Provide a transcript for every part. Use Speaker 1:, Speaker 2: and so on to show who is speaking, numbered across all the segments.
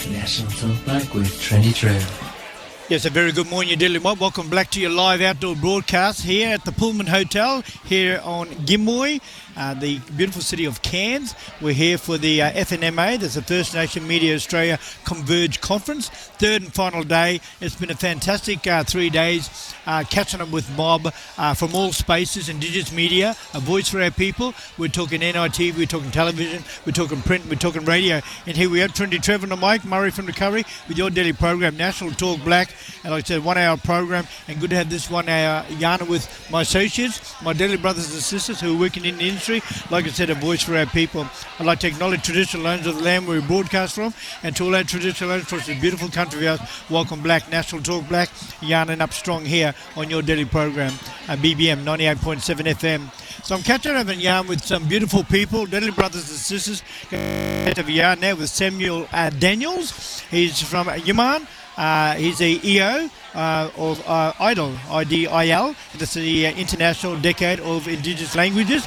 Speaker 1: National Talk Black with Trendy Trev.
Speaker 2: Yes, a very good morning, your Daily Mob. Welcome back to your live outdoor broadcast here at the Pullman Hotel here on Gimmoy, the beautiful city of Cairns. We're here for the FNMA, that's the First Nation Media Australia Converge Conference, third and final day. It's been a fantastic 3 days, catching up with Mob from all spaces, Indigenous media, a voice for our people. We're talking NIT, we're talking television, we're talking print, we're talking radio. And here we are, Trendy Trev on the mic, Murray from Recovery, with your daily program, National Talk Black. And like I said, 1 hour program, and good to have this 1 hour yarn with my associates, my daily brothers and sisters who are working in the industry. Like I said, a voice for our people. I'd like to acknowledge traditional owners of the land where we broadcast from, and to all our traditional owners across this beautiful country of ours, welcome Black, National Talk Black, yarning up strong here on your daily program, BBM 98.7 FM. So I'm catching up and yarn with some beautiful people, daily brothers and sisters. Have a yarn now with Samuel Daniels. He's from Yiman. He's a EO of IDIL, I-D-I-L. That's the International Decade of Indigenous Languages.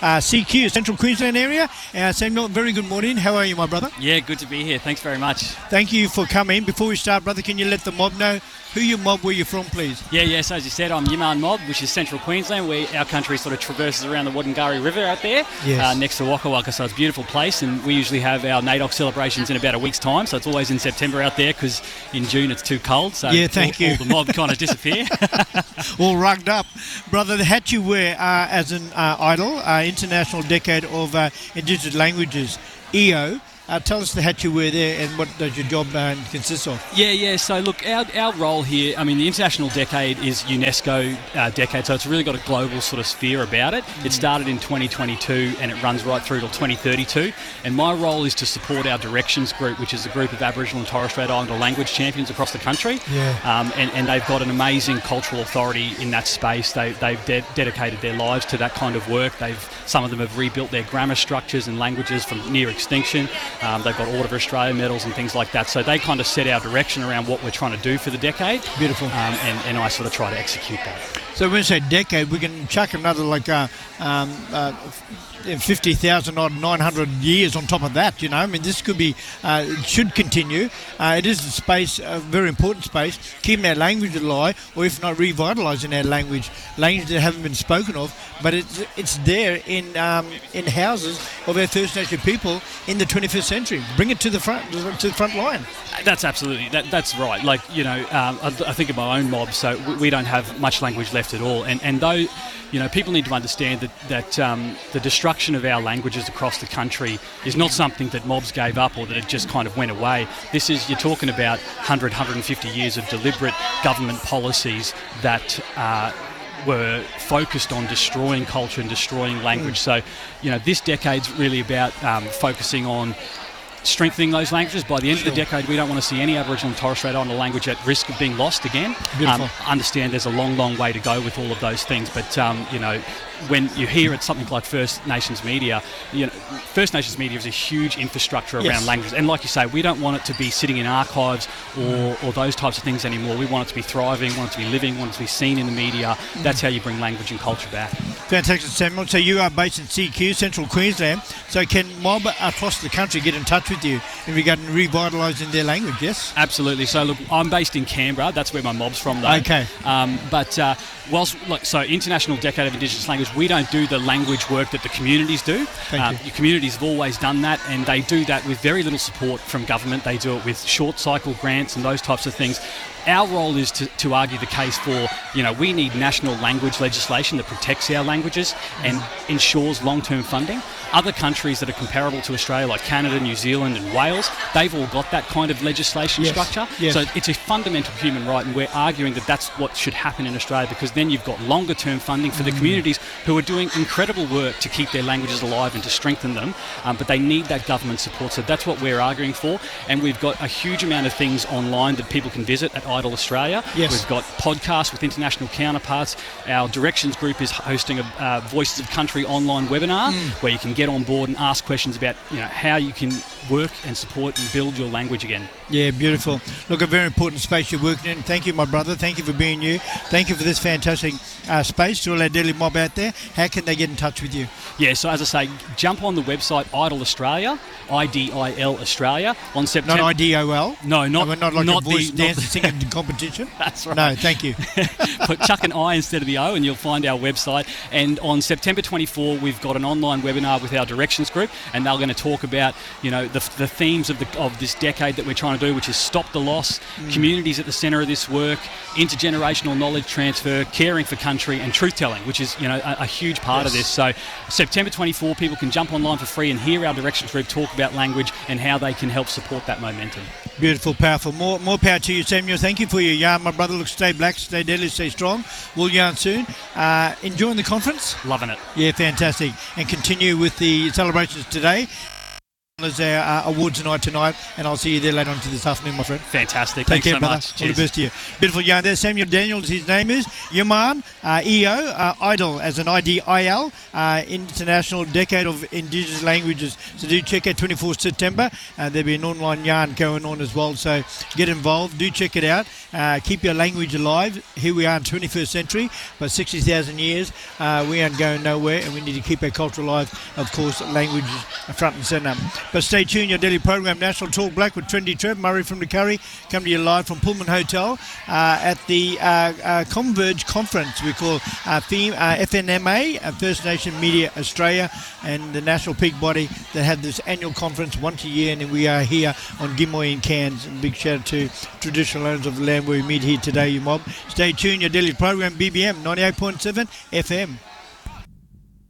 Speaker 2: CQ, Central Queensland area. Samuel, very good morning. How are you, my brother?
Speaker 3: Yeah, good to be here. Thanks very much.
Speaker 2: Thank you for coming. Before we start, brother, can you let the mob know who you mob, where you're from, please?
Speaker 3: Yeah, so as you said, I'm Yiman Mob, which is Central Queensland, where our country sort of traverses around the Wodongarri River out there,
Speaker 2: yes.
Speaker 3: Next to Waka Waka, so it's a beautiful place, and we usually have our NAIDOC celebrations in about a week's time, so it's always in September out there, because in June it's too cold, so
Speaker 2: yeah, thank you.
Speaker 3: All the mob kind of disappear.
Speaker 2: All rugged up. Brother, the hat you wear as an IDIL, International Decade of Indigenous Languages, EO, tell us the hat you wear there and what does your job consist of?
Speaker 3: Yeah. So look, our role here, I mean, the International Decade is UNESCO decade, so it's really got a global sort of sphere about it. It started in 2022 and it runs right through till 2032. And my role is to support our Directions group, which is a group of Aboriginal and Torres Strait Islander language champions across the country.
Speaker 2: Yeah.
Speaker 3: And they've got an amazing cultural authority in that space. They've dedicated their lives to that kind of work. Some of them have rebuilt their grammar structures and languages from near extinction. They've got Order of Australia medals and things like that. So they kind of set our direction around what we're trying to do for the decade.
Speaker 2: Beautiful.
Speaker 3: And I sort of try to execute that.
Speaker 2: So when we say decade, we can chuck another 50,000 odd 900 years on top of that, you know. I mean, this could be, should continue. It is a space, a very important space, keeping our language alive, or if not revitalising our language that haven't been spoken of, but it's there in houses of our First Nation people in the 21st century. Bring it to the front line.
Speaker 3: That's absolutely, that's right. Like, you know, I think of my own mob, so we don't have much language left at all. And though, you know, people need to understand that the destruction of our languages across the country is not something that mobs gave up or that it just kind of went away. This is, you're talking about 150 years of deliberate government policies that were focused on destroying culture and destroying language. So, you know, this decade's really about focusing on strengthening those languages. By the end of the decade, we don't want to see any Aboriginal and Torres Strait Islander language at risk of being lost again. Understand there's a long way to go with all of those things, but you know, when you hear it, something like First Nations media, you know, First Nations media is a huge infrastructure around languages, and like you say, we don't want it to be sitting in archives or those types of things anymore. We want it to be thriving, want it to be living, want it to be seen in the media. That's how you bring language and culture back.
Speaker 2: Fantastic, Samuel. So you are based in CQ, Central Queensland. So can mob across the country get in touch with you in regard to revitalising their language, yes?
Speaker 3: Absolutely. So look, I'm based in Canberra. That's where my mob's from, though.
Speaker 2: Okay.
Speaker 3: But so International Decade of Indigenous Language, we don't do the language work that the communities do. Your communities have always done that, and they do that with very little support from government. They do it with short cycle grants and those types of things. Our role is to argue the case for, you know, we need national language legislation that protects our languages and ensures long-term funding. Other countries that are comparable to Australia, like Canada, New Zealand and Wales, they've all got that kind of legislation structure.
Speaker 2: Yes.
Speaker 3: So it's a fundamental human right, and we're arguing that that's what should happen in Australia, because then you've got longer-term funding for the communities who are doing incredible work to keep their languages alive and to strengthen them, but they need that government support. So that's what we're arguing for, and we've got a huge amount of things online that people can visit at IDIL Australia.
Speaker 2: Yes.
Speaker 3: We've got podcasts with international counterparts. Our Directions group is hosting a Voices of Country online webinar where you can get on board and ask questions about, you know, how you can work and support and build your language again.
Speaker 2: Yeah, beautiful. Look, a very important space you're working in. Thank you, my brother. Thank you for being you. Thank you for this fantastic space to all our daily mob out there. there, how can they get in touch with you?
Speaker 3: Yeah, so as I say, jump on the website Idol Australia, IDIL Australia, on September.
Speaker 2: Not IDOL?
Speaker 3: No, not
Speaker 2: We're not like
Speaker 3: not
Speaker 2: a voice
Speaker 3: the,
Speaker 2: dance
Speaker 3: not
Speaker 2: singing competition?
Speaker 3: That's right.
Speaker 2: No, thank you.
Speaker 3: Put chuck an I instead of the O, and you'll find our website. And on September 24, we've got an online webinar with our directions group, and they're going to talk about, you know, the themes of this decade that we're trying to do, which is stop the loss, communities at the centre of this work, intergenerational knowledge transfer, caring for country, and truth telling, which is, you know, a huge part of this. So September 24, people can jump online for free and hear our directions group talk about language and how they can help support that momentum.
Speaker 2: Beautiful, powerful. More power to you, Samuel. Thank you for your yarn, my brother. Look, stay black, stay deadly, stay strong. We'll yarn soon. Enjoying the conference?
Speaker 3: Loving it.
Speaker 2: Yeah, fantastic. And continue with the celebrations today. There's our awards night tonight, and I'll see you there later on to this afternoon, my friend.
Speaker 3: Fantastic.
Speaker 2: Take
Speaker 3: Thanks
Speaker 2: care,
Speaker 3: so
Speaker 2: brother.
Speaker 3: much.
Speaker 2: All the
Speaker 3: Cheers.
Speaker 2: best to you. Beautiful yarn there. Samuel Daniels, his name is. Yaman, EO, IDIL, as an IDIL, International Decade of Indigenous Languages. So do check out 24th September. There'll be an online yarn going on as well, so get involved. Do check it out. Keep your language alive. Here we are in 21st century, but 60,000 years, we aren't going nowhere, and we need to keep our culture alive. Of course, language is front and centre. But stay tuned, your daily program, National Talk Black with Trendy Trev, Murray from the Curry, come to you live from Pullman Hotel at the Converge Conference we call FNMA, First Nation Media Australia, and the national peak body that have this annual conference once a year, and we are here on Gimoy in Cairns. And big shout out to traditional owners of the land where we meet here today, you mob. Stay tuned, your daily program, BBM 98.7 FM.